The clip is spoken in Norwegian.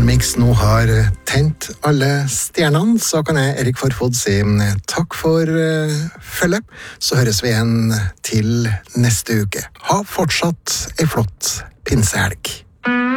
Mix nå har tent alle stjernene, så kan jeg, Erik Forfod, si takk for følget. Så høres vi igjen til neste uke. Ha fortsatt en flott pinsehelg.